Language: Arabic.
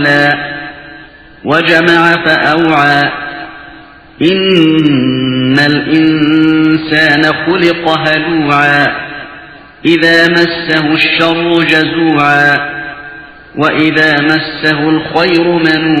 وجمع فأوعى إن الإنسان خلق هلوعا إذا مسه الشر جزوعا وإذا مسه الخير منوعا